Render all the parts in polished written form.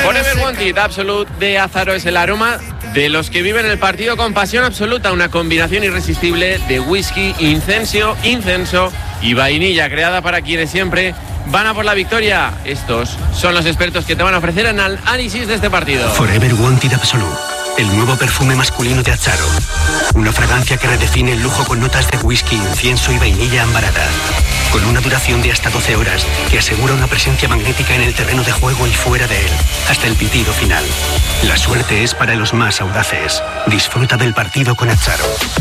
Forever Wanted Absolute de Azaro es el aroma de los que viven el partido con pasión absoluta, una combinación irresistible de whisky, incenso y vainilla, creada para quienes siempre van a por la victoria. Estos son los expertos que te van a ofrecer en el análisis de este partido. Forever Wanted Absolute, el nuevo perfume masculino de Azaro. Una fragancia que redefine el lujo con notas de whisky, incienso y vainilla ambarada. Con una duración de hasta 12 horas que asegura una presencia magnética en el terreno de juego y fuera de él, hasta el pitido final. La suerte es para los más audaces. Disfruta del partido con Azaro.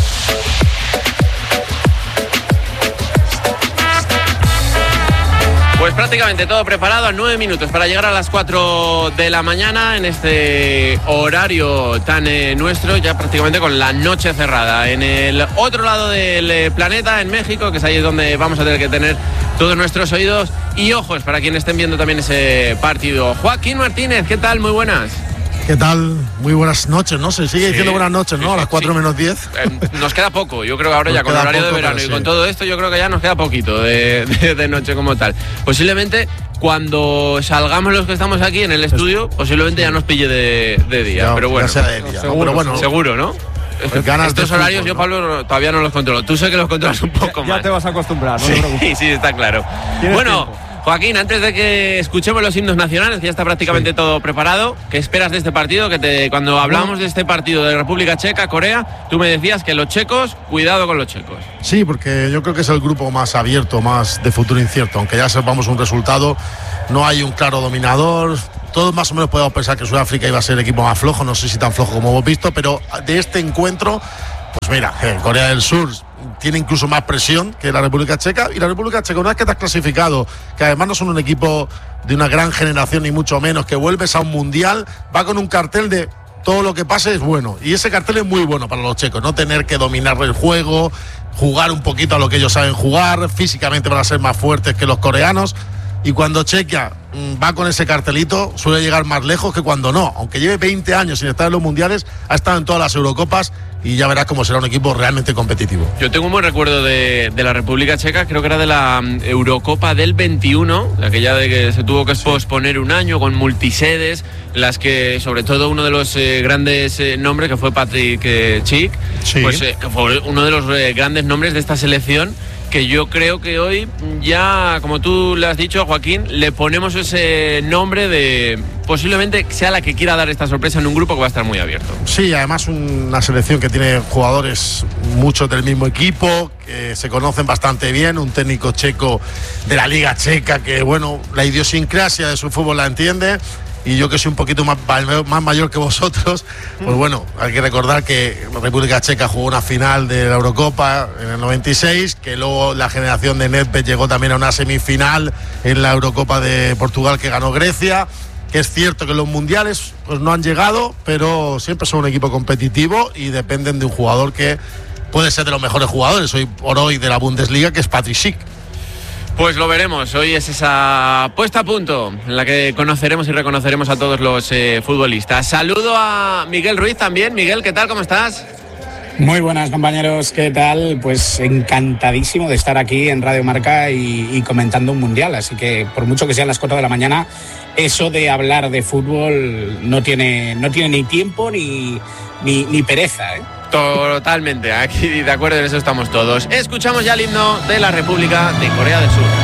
Pues prácticamente todo preparado, a 9 minutos para llegar a las 4 de la mañana en este horario tan nuestro, ya prácticamente con la noche cerrada. En el otro lado del planeta, en México, que es ahí donde vamos a tener que tener todos nuestros oídos y ojos para quienes estén viendo también ese partido. Joaquín Martínez, ¿qué tal? Muy buenas. ¿Qué tal? Muy buenas noches, ¿no? Se sigue diciendo buenas noches, ¿no? A las 4 menos 10. Nos queda poco, yo creo que ahora ya con horario de verano y con todo esto yo creo que ya nos queda poquito de noche como tal. Posiblemente cuando salgamos los que estamos aquí en el estudio, posiblemente ya nos pille de día, ya, pero bueno. Ya sea de día, seguro, pero bueno, seguro, ¿no? Estos horarios fútbol, yo, Pablo, todavía no los controlo. Tú sé que los controlas un poco más. Ya te vas a acostumbrar, no te preocupes. Sí, está claro. Bueno, tiempo. Joaquín, antes de que escuchemos los himnos nacionales, que ya está prácticamente todo preparado, ¿qué esperas de este partido? Cuando hablamos de este partido de República Checa, Corea, tú me decías que los checos, cuidado con los checos. Sí, porque yo creo que es el grupo más abierto, más de futuro incierto. Aunque ya sepamos un resultado, no hay un claro dominador. Todos más o menos podemos pensar que Sudáfrica iba a ser el equipo más flojo, no sé si tan flojo como hemos visto, pero de este encuentro, pues mira, Corea del Sur tiene incluso más presión que la República Checa, y la República Checa, una vez que te has clasificado, que además no son un equipo de una gran generación ni mucho menos, que vuelves a un mundial, va con un cartel de todo lo que pase es bueno, y ese cartel es muy bueno para los checos, no tener que dominar el juego, jugar un poquito a lo que ellos saben jugar, físicamente van a ser más fuertes que los coreanos. Y cuando Chequia va con ese cartelito, suele llegar más lejos que cuando no. Aunque lleve 20 años sin estar en los mundiales, ha estado en todas las Eurocopas y ya verás cómo será un equipo realmente competitivo. Yo tengo un buen recuerdo de la República Checa, creo que era de la Eurocopa del 21, aquella de que se tuvo que posponer un año con multisedes, en las que sobre todo uno de los grandes nombres, que fue Patrick Schick, pues que fue uno de los grandes nombres de esta selección, que yo creo que hoy ya, como tú le has dicho, Joaquín, le ponemos ese nombre de posiblemente sea la que quiera dar esta sorpresa en un grupo que va a estar muy abierto. Sí, además una selección que tiene jugadores muchos del mismo equipo, que se conocen bastante bien, un técnico checo de la Liga Checa que, bueno, la idiosincrasia de su fútbol la entiende. Y yo que soy un poquito más mayor que vosotros, pues bueno, hay que recordar que República Checa jugó una final de la Eurocopa en el 96, que luego la generación de Nedved llegó también a una semifinal en la Eurocopa de Portugal que ganó Grecia, que es cierto que los mundiales pues no han llegado, pero siempre son un equipo competitivo y dependen de un jugador que puede ser de los mejores jugadores hoy por hoy de la Bundesliga, que es Patrick Schick. Pues lo veremos, hoy es esa puesta a punto en la que conoceremos y reconoceremos a todos los futbolistas. Saludo a Miguel Ruiz también. Miguel, ¿qué tal? ¿Cómo estás? Muy buenas, compañeros, ¿qué tal? Pues encantadísimo de estar aquí en Radio Marca y comentando un mundial, así que por mucho que sean las 4 de la mañana, eso de hablar de fútbol no tiene ni tiempo ni pereza, ¿eh? Totalmente, aquí de acuerdo, en eso estamos todos. Escuchamos ya el himno de la República de Corea del Sur.